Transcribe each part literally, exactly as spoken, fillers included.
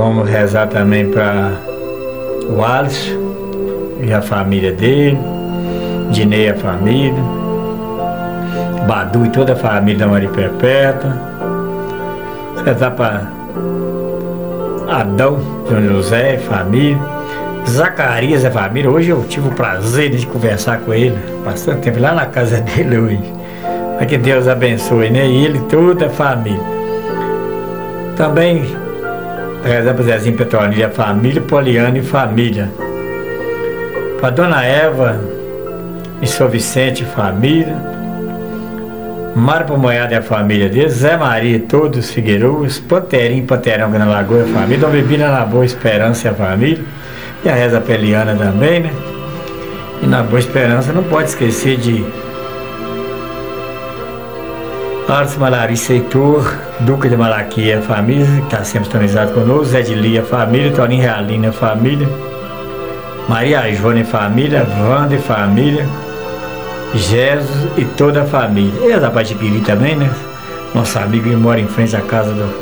Vamos rezar também para o Alisson e a família dele, Dinei e a família, Badu e toda a família da Maria Perpétua. Rezar para Adão, João José, família, Zacarias, a família. Hoje eu tive o prazer de conversar com ele, bastante tempo lá na casa dele hoje. Mas que Deus abençoe, né? E ele e toda a família. Também rezar para Zezinho Petronilha, família, Poliana e família. Para Dona Eva e São Vicente, família. Mário Pamonhada e a família dele, Zé Maria e todos os Figueiros, Panterinho, Panterão na Lagoa, a família, Dom Bebina na Boa Esperança e a família, e a Reza Peliana também, né? E na Boa Esperança não pode esquecer de Alisson Malarice Heitor, Duca de Malaquia, a família, que está sempre sintonizado conosco, Zé de Lia, a família, Toninho Realina, a família, Maria Joana e família, Wanda e família, Jesus e toda a família. E a da Patiquiri também, né? Nosso amigo que mora em frente à casa do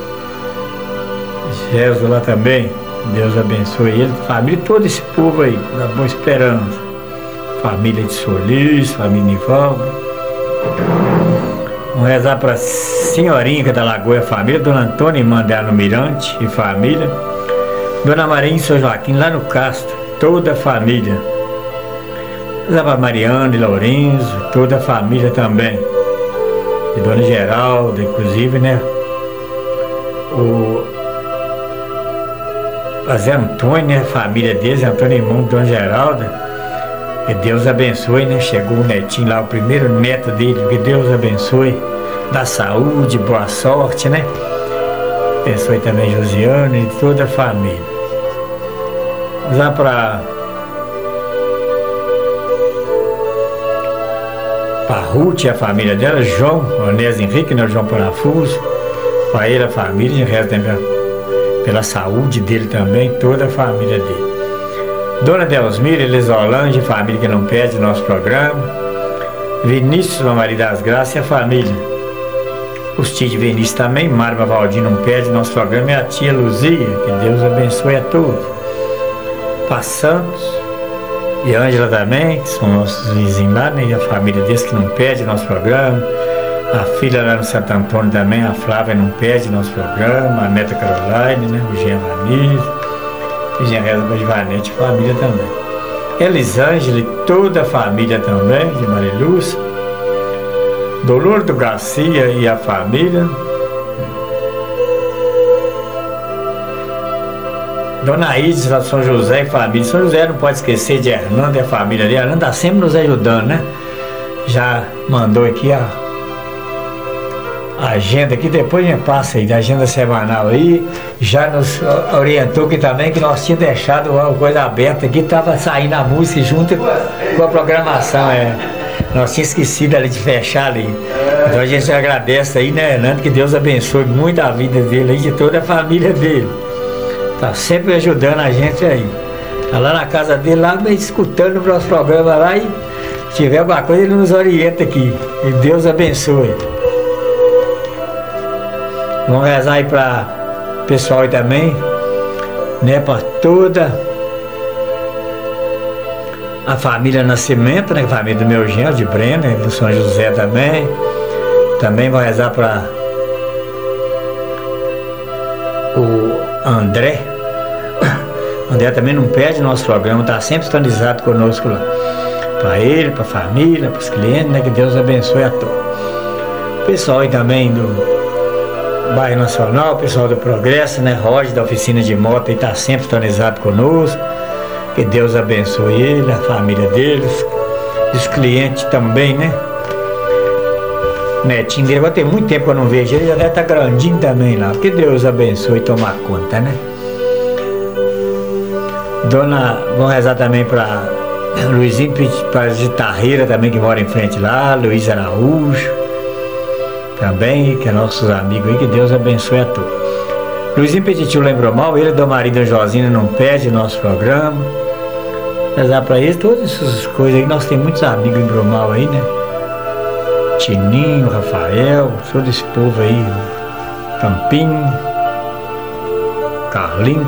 Jesus lá também. Deus abençoe ele, família, todo esse povo aí, da Boa Esperança. Família de Solis, família Nivaldo. Vamos rezar para a senhorinha que é da Lagoa, família, Dona Antônia, irmã dela no Mirante e família. Dona Maria e São Joaquim lá no Castro, toda a família. Para Mariana e Lourenço, toda a família também. E Dona Geralda, inclusive, né? O a Zé Antônio, né? A família deles, Antônio irmão de Dona Geralda. Que Deus abençoe, né? Chegou o netinho lá, o primeiro neto dele. Que Deus abençoe. Dá saúde, boa sorte, né? Abençoe também Josiana e toda a família. Lá para para Ruth e a família dela, João, Onésio Henrique, né, o João Parafuso, para ele a família, reza pela saúde dele também, toda a família dele. Dona Delmira, Elisolândia, família que não perde o nosso programa, Vinícius, Maria das Graças e a família. Os tios de Vinícius também, Mário Valdinho não perde o nosso programa, e a tia Luzia, que Deus abençoe a todos. Para Santos e Ângela também, que são nossos vizinhos lá, né? E a família deles que não perde nosso programa. A filha lá no Santo Antônio também, a Flávia, não perde nosso programa. A neta Caroline, né? O Jean Ramires. E Jean Reza Badivanete, família também. Elisângela e toda a família também, de Mariluz. Dolor do Garcia e a família. Dona Ides, lá de São José e família. São José não pode esquecer de Hernando e a família ali. Hernando está sempre nos ajudando, né? Já mandou aqui a, a agenda aqui, depois me passa aí, da agenda semanal aí. Já nos orientou aqui também que nós tínhamos deixado uma coisa aberta aqui, estava saindo a música junto com a programação. É. Nós tínhamos esquecido ali de fechar ali. Então a gente agradece aí, né, Hernando? Que Deus abençoe muito a vida dele e de toda a família dele. Tá sempre ajudando a gente aí. Tá lá na casa dele, lá escutando o nosso programa lá, e se tiver alguma coisa ele nos orienta aqui. E Deus abençoe. Vamos rezar aí para o pessoal aí também, né? Para toda a família Nascimento, né? A família do meu genro, de Breno, do São José também. Também vou rezar para o André. André também não perde nosso programa, está sempre sintonizado conosco lá. Para ele, para a família, para os clientes, né? Que Deus abençoe a todos. Pessoal aí também do Bairro Nacional, pessoal do Progresso, né? Roger da oficina de moto, está sempre sintonizado conosco. Que Deus abençoe ele, a família deles, os clientes também, né? Netinho dele, vai ter muito tempo que eu não vejo ele, já deve estar grandinho também lá. Que Deus abençoe e tomar conta, né? Dona, vamos rezar também para Luizinho de Tarreira também, que mora em frente lá, Luiz Araújo também, que é nossos amigos aí, que Deus abençoe a todos. Luizinho Petitil lembrou mal, ele do marido Josina não perde nosso programa. Rezar para eles, todas essas coisas aí, nós temos muitos amigos em Bromal aí, né? Tininho, Rafael, todo esse povo aí, Campinho, Carlinhos.